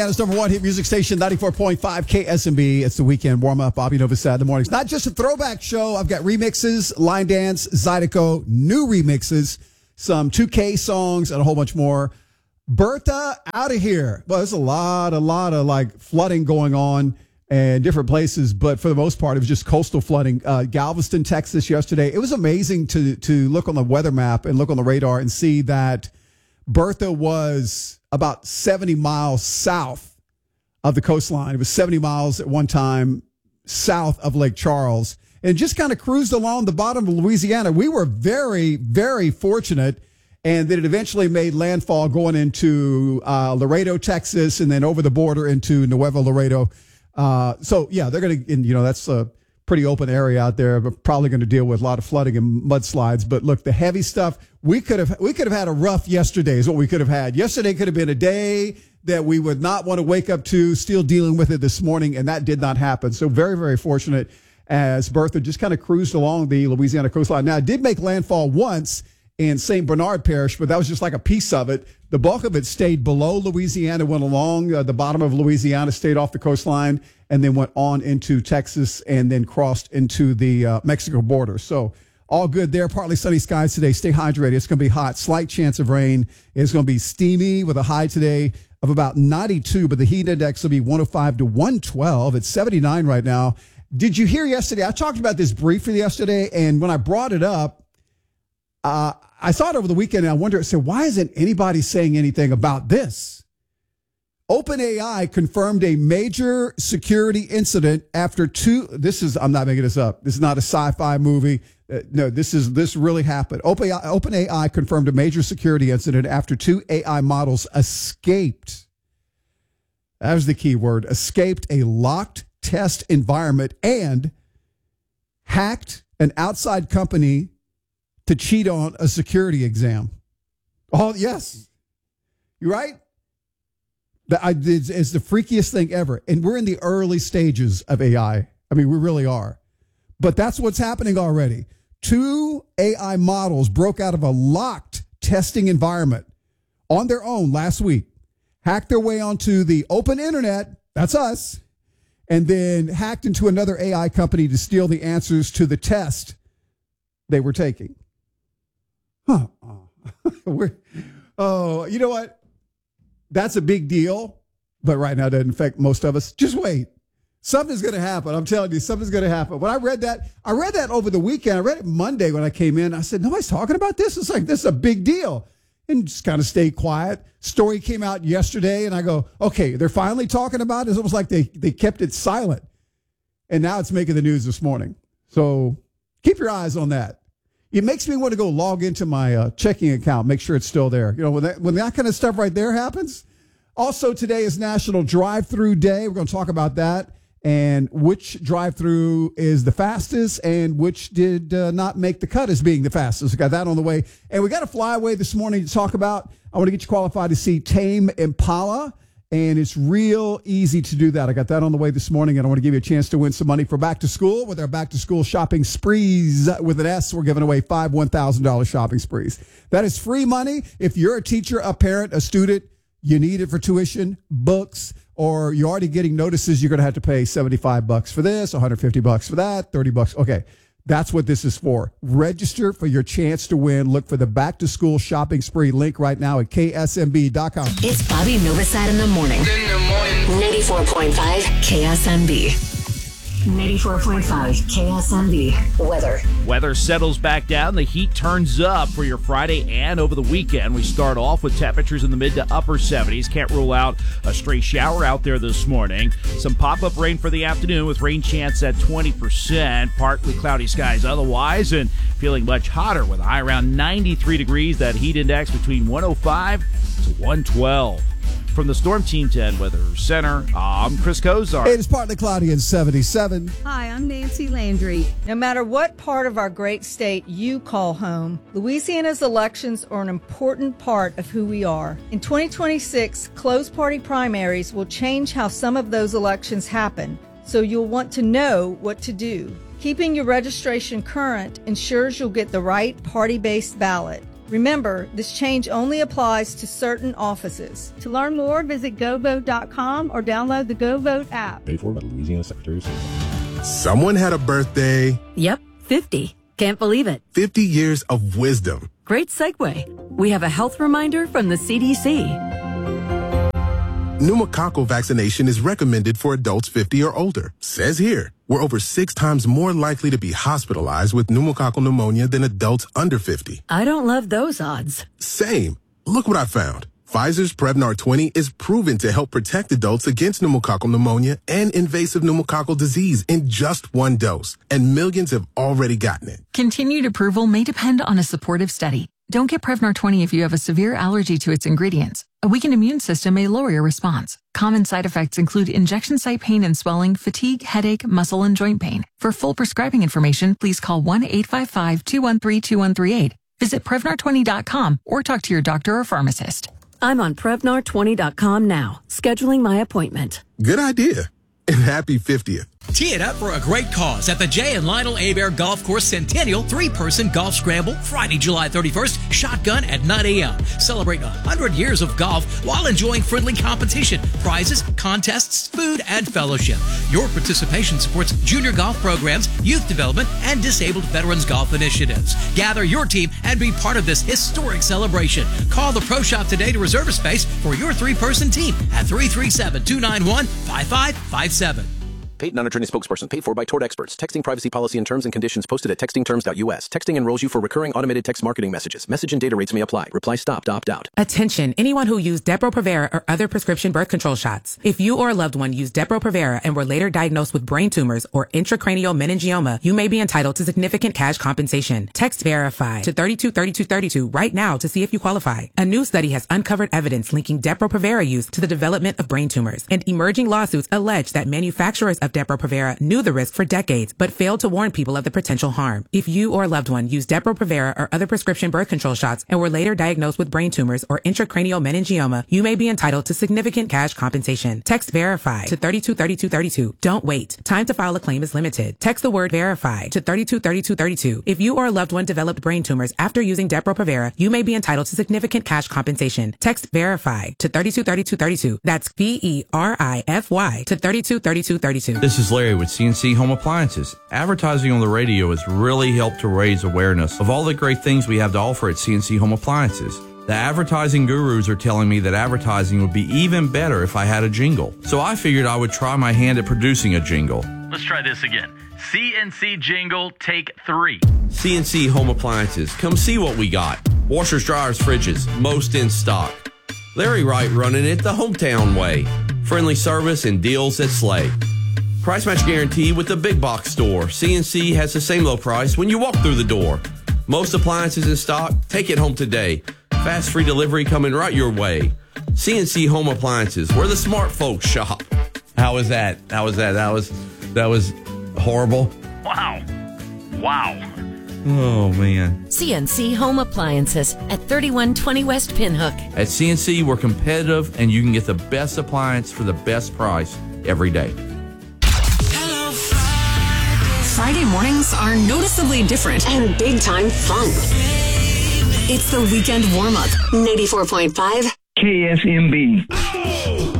And it's number one hit music station, 94.5 KSMB. It's the weekend warm-up. Bobby Novosad in the mornings. Not just a throwback show. I've got remixes, Line Dance, Zydeco, new remixes, some 2K songs, and a whole bunch more. Bertha out of here. Well, there's a lot of like flooding going on in different places, but for the most part, it was just coastal flooding. Galveston, Texas yesterday. It was amazing to look on the weather map and look on the radar and see that Bertha was about 70 miles south of the coastline. It was 70 miles at one time south of Lake Charles and just kind of cruised along the bottom of Louisiana. We were very, very fortunate, and then it eventually made landfall going into Laredo, Texas, and then over the border into Nuevo Laredo. So, yeah, they're going to, that's a pretty open area out there, but probably going to deal with a lot of flooding and mudslides. But look, the heavy stuff, we could have had a rough yesterday is what we could have had. Yesterday could have been a day that we would not want to wake up to, still dealing with it this morning, and that did not happen. So very, very fortunate as Bertha just kind of cruised along the Louisiana coastline. Now, it did make landfall once in St. Bernard Parish, but that was just like a piece of it. The bulk of it stayed below Louisiana, went along the bottom of Louisiana, stayed off the coastline, and then went on into Texas and then crossed into the Mexico border. So all good there. Partly sunny skies today. Stay hydrated. It's going to be hot. Slight chance of rain. It's going to be steamy with a high today of about 92, but the heat index will be 105 to 112. It's 79 right now. Did you hear yesterday? I talked about this briefly yesterday, and when I brought it up, I saw it over the weekend, and I wonder, why isn't anybody saying anything about this? OpenAI confirmed a major security incident after I'm not making this up. This is not a sci-fi movie. No, this really happened. OpenAI confirmed a major security incident after two AI models escaped. That was the key word. Escaped a locked test environment and hacked an outside company to cheat on a security exam. Oh, yes. You're right. It's the freakiest thing ever. And we're in the early stages of AI. I mean, we really are. But that's what's happening already. Two AI models broke out of a locked testing environment on their own last week, hacked their way onto the open internet, that's us, and then hacked into another AI company to steal the answers to the test they were taking. Huh. You know what? That's a big deal, but right now it doesn't affect most of us. Just wait. Something's going to happen. I'm telling you, something's going to happen. When I read that over the weekend. I read it Monday when I came in. I said, nobody's talking about this. It's like, this is a big deal. And just kind of stayed quiet. Story came out yesterday, and I go, okay, they're finally talking about it. It's almost like they kept it silent. And now it's making the news this morning. So keep your eyes on that. It makes me want to go log into my checking account, make sure it's still there. You know, when that kind of stuff right there happens. Also, today is National Drive-Thru Day. We're going to talk about that and which drive-thru is the fastest and which did not make the cut as being the fastest. We got that on the way. And we got a flyaway this morning to talk about. I want to get you qualified to see Tame Impala. And it's real easy to do that. I got that on the way this morning, and I want to give you a chance to win some money for back to school with our back to school shopping sprees with an S. We're giving away 5 $1,000 shopping sprees. That is free money. If you're a teacher, a parent, a student, you need it for tuition, books, or you're already getting notices, you're going to have to pay $75 for this, $150 for that, $30. Okay. That's what this is for. Register for your chance to win. Look for the back to school shopping spree link right now at ksmb.com. It's Bobby Novosad in the morning. 94.5 KSMB. 94.5 KSMB. Weather settles back down. The heat turns up for your Friday and over the weekend. We start off with temperatures in the mid to upper 70s. Can't rule out a stray shower out there this morning. Some pop-up rain for the afternoon with rain chance at 20%. Partly cloudy skies otherwise, and feeling much hotter with a high around 93 degrees. That heat index between 105 to 112. From the Storm Team 10 Weather Center, I'm Chris Kozar. It is partly cloudy and 77. Hi, I'm Nancy Landry. No matter what part of our great state you call home, Louisiana's elections are an important part of who we are. In 2026, closed party primaries will change how some of those elections happen, so you'll want to know what to do. Keeping your registration current ensures you'll get the right party-based ballot. Remember, this change only applies to certain offices. To learn more, visit GoVote.com or download the GoVote app. Paid for by the Louisiana Secretary of State. Someone had a birthday. Yep, 50. Can't believe it. 50 years of wisdom. Great segue. We have a health reminder from the CDC. Pneumococcal vaccination is recommended for adults 50 or older. Says here, we're over 6 times more likely to be hospitalized with pneumococcal pneumonia than adults under 50. I don't love those odds. Same. Look what I found. Pfizer's Prevnar 20 is proven to help protect adults against pneumococcal pneumonia and invasive pneumococcal disease in just 1 dose, and millions have already gotten it. Continued approval may depend on a supportive study. Don't get Prevnar 20 if you have a severe allergy to its ingredients. A weakened immune system may lower your response. Common side effects include injection site pain and swelling, fatigue, headache, muscle, and joint pain. For full prescribing information, please call 1-855-213-2138. Visit Prevnar20.com or talk to your doctor or pharmacist. I'm on Prevnar20.com now, scheduling my appointment. Good idea. And happy 50th. Tee it up for a great cause at the Jay and Lionel Hebert Golf Course Centennial 3-person Golf Scramble, Friday, July 31st, shotgun at 9 a.m. Celebrate 100 years of golf while enjoying friendly competition, prizes, contests, food, and fellowship. Your participation supports junior golf programs, youth development, and disabled veterans golf initiatives. Gather your team and be part of this historic celebration. Call the Pro Shop today to reserve a space for your 3-person team at 337-291-5557. Paid non-attorney spokesperson paid for by Tort Experts. Texting privacy policy and terms and conditions posted at textingterms.us. Texting enrolls you for recurring automated text marketing messages. Message and data rates may apply. Reply stop to opt out. Attention, anyone who used Depo-Provera or other prescription birth control shots. If you or a loved one used Depo-Provera and were later diagnosed with brain tumors or intracranial meningioma, you may be entitled to significant cash compensation. Text VERIFY to 323232 right now to see if you qualify. A new study has uncovered evidence linking Depo-Provera use to the development of brain tumors, and emerging lawsuits allege that manufacturers of Depo-Provera knew the risk for decades, but failed to warn people of the potential harm. If you or a loved one used Depo-Provera or other prescription birth control shots and were later diagnosed with brain tumors or intracranial meningioma, you may be entitled to significant cash compensation. Text VERIFY to 323232. Don't wait. Time to file a claim is limited. Text the word VERIFY to 323232. If you or a loved one developed brain tumors after using Depo-Provera, you may be entitled to significant cash compensation. Text VERIFY to 323232. That's VERIFY to 323232. This is Larry with CNC Home Appliances. Advertising on the radio has really helped to raise awareness of all the great things we have to offer at CNC Home Appliances. The advertising gurus are telling me that advertising would be even better if I had a jingle. So I figured I would try my hand at producing a jingle. Let's try this again. CNC jingle, take 3. CNC Home Appliances. Come see what we got. Washers, dryers, fridges, most in stock. Larry Wright running it the hometown way. Friendly service and deals that slay. Price match guarantee with the big box store. CNC has the same low price when you walk through the door. Most appliances in stock. Take it home today. Fast free delivery coming right your way. CNC Home Appliances, where the smart folks shop. How was that? That was horrible. Wow. Oh, man. CNC Home Appliances at 3120 West Pinhook. At CNC, we're competitive, and you can get the best appliance for the best price every day. Friday mornings are noticeably different and big-time fun. It's the weekend warm-up. 94.5 KSMB.